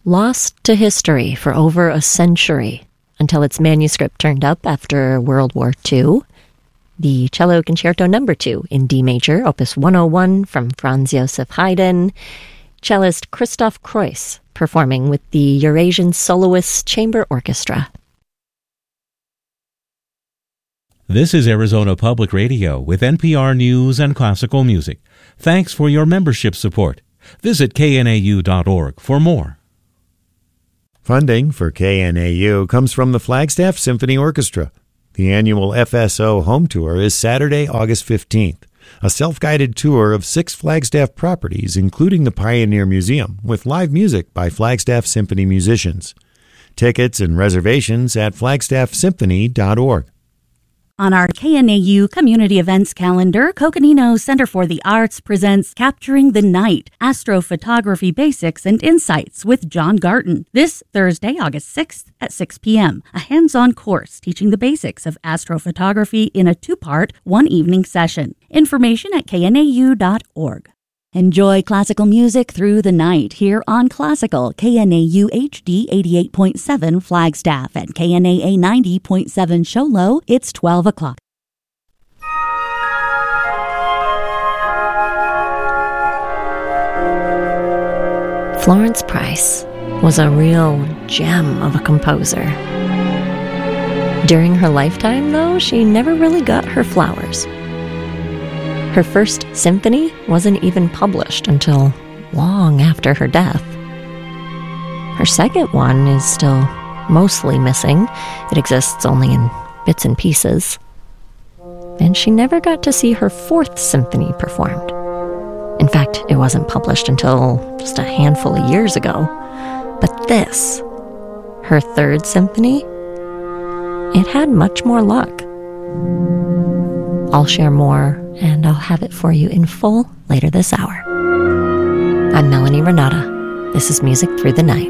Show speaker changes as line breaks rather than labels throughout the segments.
Lost to history for over a century until its manuscript turned up after World War II. The Cello Concerto No. 2 in D major, Opus 101 from Franz Joseph Haydn. Cellist Christoph Kreuss performing with the Eurasian Soloists Chamber Orchestra.
This is Arizona Public Radio with NPR News and Classical Music. Thanks for your membership support. Visit knau.org for more.
Funding for KNAU comes from the Flagstaff Symphony Orchestra. The annual FSO Home Tour is Saturday, August 15th, a self-guided tour of 6 Flagstaff properties, including the Pioneer Museum, with live music by Flagstaff Symphony musicians. Tickets and reservations at flagstaffsymphony.org.
On our KNAU Community Events calendar, Coconino Center for the Arts presents Capturing the Night, Astrophotography Basics and Insights with John Garton. This Thursday, August 6th at 6 p.m., a hands-on course teaching the basics of astrophotography in a 2-part, one-evening session. Information at knau.org. Enjoy classical music through the night here on Classical, KNAU HD 88.7 Flagstaff and KNAA 90.7 Show Low. It's 12 o'clock.
Florence Price was a real gem of a composer. During her lifetime, though, she never really got her flowers. Her first symphony wasn't even published until long after her death. Her second one is still mostly missing. It exists only in bits and pieces. And she never got to see her fourth symphony performed. In fact, it wasn't published until just a handful of years ago. But this, her third symphony, it had much more luck. I'll share more, and I'll have it for you in full later this hour. I'm Melanie Renata. This is Music Through the Night.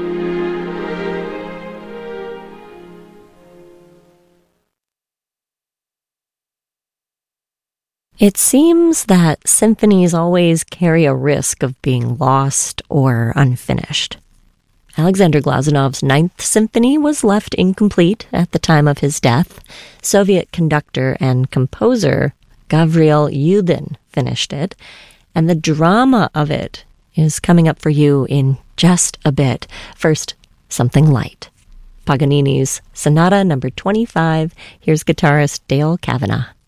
It seems that symphonies always carry a risk of being lost or unfinished. Alexander Glazunov's Ninth Symphony was left incomplete at the time of his death. Soviet conductor and composer Gavril Yudin finished it, and the drama of it is coming up for you in just a bit. First, something light. Paganini's Sonata No. 25. Here's guitarist Dale Kavanagh.